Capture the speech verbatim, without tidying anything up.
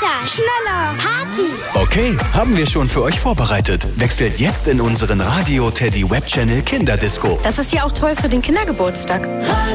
Kita, schneller, Party. Okay, haben wir schon für euch vorbereitet. Wechselt jetzt in unseren Radio Teddy Web Channel Kinderdisco. Das ist ja auch toll für den Kindergeburtstag. Radio